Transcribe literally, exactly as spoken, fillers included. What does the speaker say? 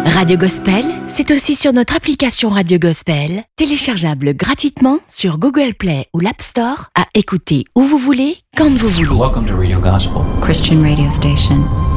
Radio Gospel, c'est aussi sur notre application Radio Gospel, téléchargeable gratuitement sur Google Play ou l'App Store, à écouter où vous voulez, quand vous voulez. Welcome to Radio Gospel, Christian radio station